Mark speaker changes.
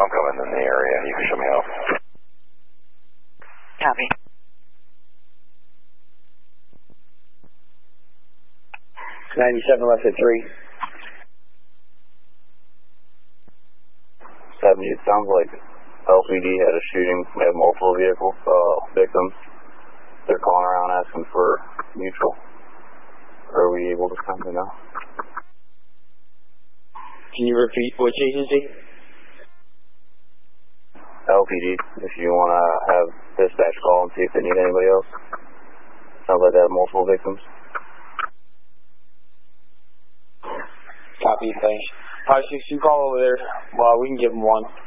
Speaker 1: I'm coming in the area. You can show me out.
Speaker 2: Copy.
Speaker 3: .97 left at 3.
Speaker 4: 70, it sounds like LPD had a shooting. We have multiple vehicles, victims. They're calling around asking for mutual. Are we able to come now?
Speaker 3: Can you repeat which agency?
Speaker 4: LPD, if you want to have dispatch call and see if they need anybody else. Sounds like they have multiple victims.
Speaker 3: Copy, thanks. 562 call over there. Well, we can give them one.